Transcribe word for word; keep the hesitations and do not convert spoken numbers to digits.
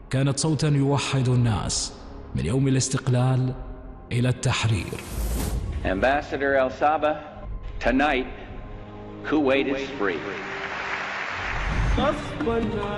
كانت صوتا يوحد الناس من يوم الاستقلال إلى التحرير. Ambassador El Saba, tonight Kuwait is free.